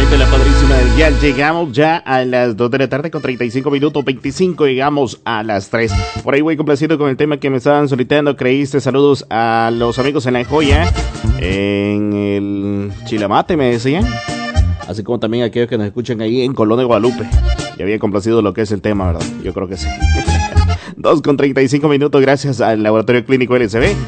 de la padrísima del ya llegamos ya a las 2 de la tarde con 35 minutos 25, llegamos a las 3. Por ahí voy complacido con el tema que me estaban solicitando. Creíste, saludos a los amigos en La Joya, en el Chilamate me decían, así como también a aquellos que nos escuchan ahí en Colón de Guadalupe. Ya había complacido lo que es el tema, ¿verdad? Yo creo que sí. 2 con 35 minutos, gracias al Laboratorio Clínico LSB.